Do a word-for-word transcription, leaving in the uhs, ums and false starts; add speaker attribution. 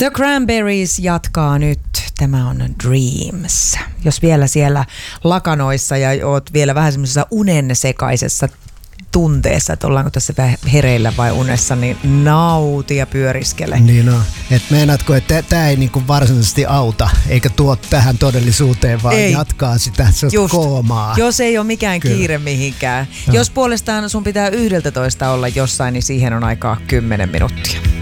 Speaker 1: The Cranberries jatkaa nyt. Tämä on Dreams. Jos vielä siellä lakanoissa ja oot vielä vähän semmoisessa unen sekaisessa tunteessa, että ollaanko tässä hereillä vai unessa, niin nauti ja pyöriskele.
Speaker 2: Niin on. Et meinaatko, että tämä ei niinku varsinaisesti auta, eikä tuo tähän todellisuuteen, vaan ei. Jatkaa sitä koomaa.
Speaker 1: Jos ei ole mikään Kyllä. kiire mihinkään. No. Jos puolestaan sun pitää yhdeltä toista olla jossain, niin siihen on aikaa kymmenen minuuttia.